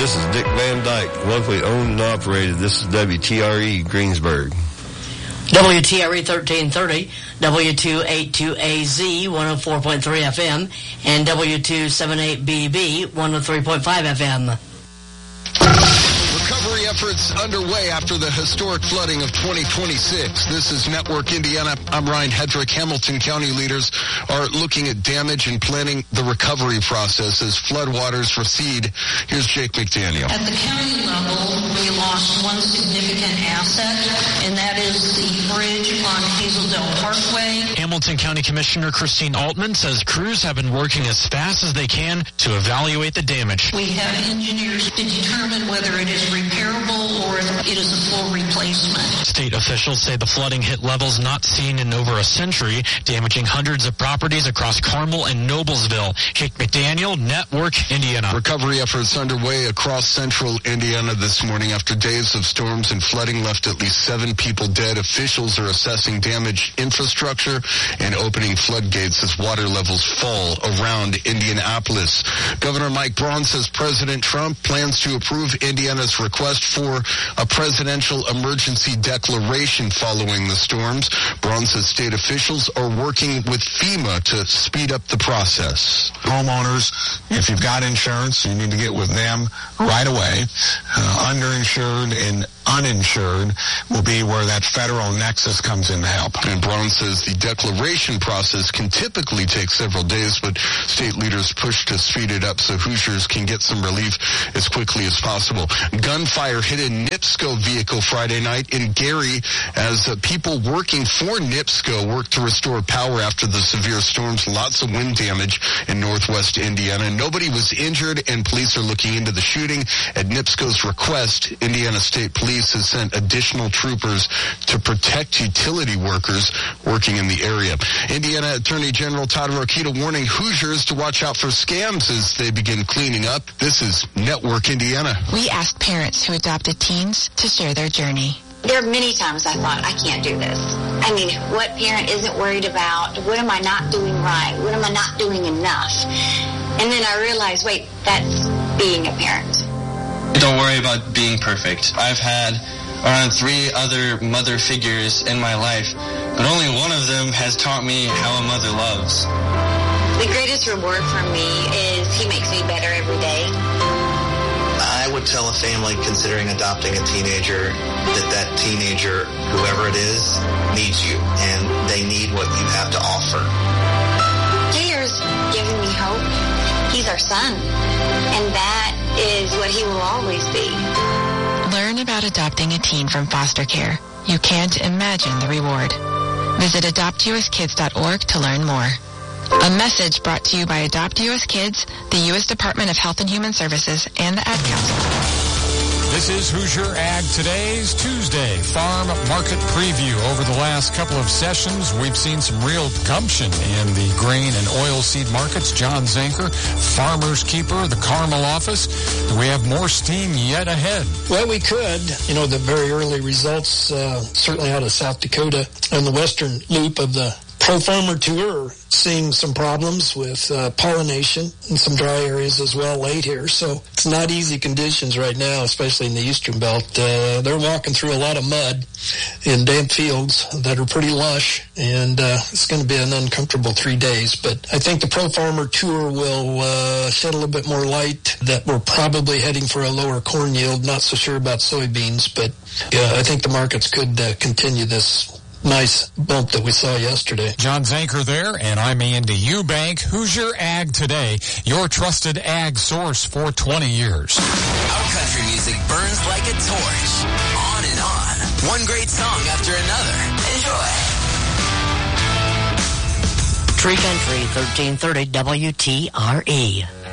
This is Dick Van Dyke, locally owned and operated. This is WTRE Greensburg. WTRE 1330, W282AZ 104.3 FM, and W278BB 103.5 FM. Recovery efforts underway after the historic flooding of 2026. This is Network Indiana. I'm Ryan Hedrick. Hamilton County leaders are looking at damage and planning the recovery process as floodwaters recede. Here's Jake McDaniel. At the county level, we lost one significant asset, and that is the bridge on Hazeldale Parkway. Hamilton County Commissioner Christine Altman says crews have been working as fast as they can to evaluate the damage. We have engineers to determine whether it is repairable or if it is a full replacement. State officials say the flooding hit levels not seen in over a century, damaging hundreds of properties across Carmel and Noblesville. Jake McDaniel, Network Indiana. Recovery efforts underway across central Indiana this morning after days of storms and flooding left at least 7 people dead. Officials are assessing damaged infrastructure and opening floodgates as water levels fall around Indianapolis. Governor Mike Braun says President Trump plans to approve Indiana's request for a presidential emergency declaration following the storms. Braun says state officials are working with FEMA to speed up the process. Homeowners, if you've got insurance, you need to get with them right away. Underinsured and uninsured will be where that federal nexus comes in to help. And Braun says the declaration process can typically take several days, but state leaders push to speed it up so Hoosiers can get some relief as quickly as possible. Gunfire hit a NIPSCO vehicle Friday night in Gary as people working for NIPSCO worked to restore power after the severe storms. Lots of wind damage in northwest Indiana. Nobody was injured, and police are looking into the shooting. At NIPSCO's request, Indiana State Police has sent additional troopers to protect utility workers working in the area. Indiana Attorney General Todd Rokita warning Hoosiers to watch out for scams as they begin cleaning up. This is Network Indiana. We asked parents who adopted teens to share their journey. There are many times I thought, I can't do this. I mean, what parent isn't worried about? What am I not doing right? What am I not doing enough? And then I realized, wait, that's being a parent. Don't worry about being perfect. I've had around 3 other mother figures in my life, but only one of them has taught me how a mother loves. The greatest reward for me is he makes me better every day. I would tell a family considering adopting a teenager that teenager, whoever it is, needs you, and they need what you have to offer. Jayer's giving me hope. He's our son, and that is what he will always be. Learn about adopting a teen from foster care. You can't imagine the reward. Visit adoptuskids.org to learn more. A message brought to you by Adopt U.S. Kids, the U.S. Department of Health and Human Services, and the Ad Council. This is Hoosier Ag Today's Tuesday Farm Market Preview. Over the last couple of sessions, we've seen some real gumption in the grain and oilseed markets. John Zanker, Farmer's Keeper, the Carmel office. Do we have more steam yet ahead? Well, we could. You know, the very early results, certainly out of South Dakota and the western loop of the Pro Farmer Tour, seeing some problems with pollination in some dry areas as well late here. So it's not easy conditions right now, especially in the eastern belt. They're walking through a lot of mud in damp fields that are pretty lush, and it's going to be an uncomfortable 3 days. But I think the Pro Farmer Tour will shed a little bit more light that we're probably heading for a lower corn yield. Not so sure about soybeans, but I think the markets could continue this nice bump that we saw yesterday. John Zanker there, and I'm Andy Eubank. Hoosier Ag Today, your trusted ag source for 20 years. Our country music burns like a torch. On and on. One great song after another. Enjoy. Tree Country, 1330 WTRE.